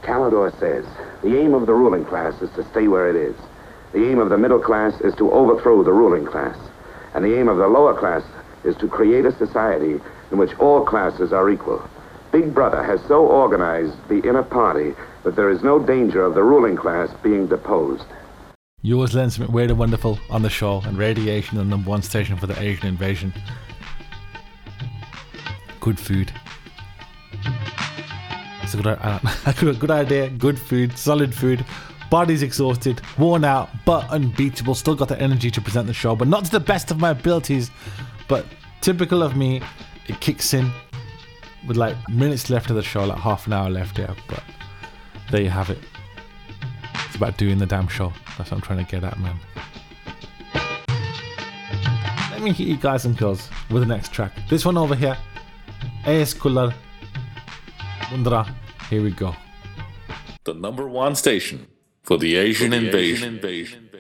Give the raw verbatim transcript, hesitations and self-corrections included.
Calidor says, the aim of the ruling class is to stay where it is. The aim of the middle class is to overthrow the ruling class. And the aim of the lower class is to create a society in which all classes are equal. Big Brother has so organized the inner party that there is no danger of the ruling class being deposed. Yours Len Smith, Weird and Wonderful on the show, and Radiation, the number one station for the Asian invasion. Good food. That's a good, uh, a good, good idea. Good food, solid food. Body's exhausted, worn out, but unbeatable. Still got the energy to present the show, but not to the best of my abilities. But typical of me, it kicks in with like minutes left of the show, like half an hour left here. But there you have it. It's about doing the damn show. That's what I'm trying to get at, man. Let me hit you guys and girls with the next track. This one over here, A S Kullar Mundra. Here we go. The number one station for the Asian, for the invasion. Asian invasion.